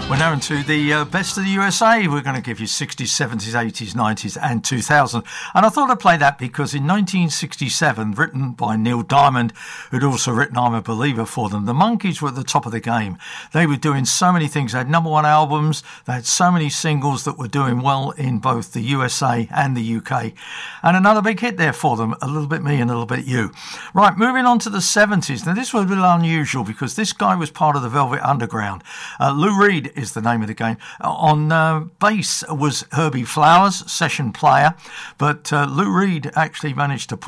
We're now into the best of the USA. We're going to give you 60s, 70s, 80s, 90s and 2000. And I thought I'd play that because in 1967, written by Neil Diamond, who'd also written I'm a Believer for them, the Monkees were at the top of the game. They were doing so many things. They had number one albums. They had so many singles that were doing well in both the USA and the UK. And another big hit there for them, A Little Bit Me and A Little Bit You. Right, moving on to the 70s. Now, this was a little unusual because this guy was part of the Velvet Underground. Lou Reed is the name of the game. On bass was Herbie Flowers, session player, but Lou Reed actually managed to put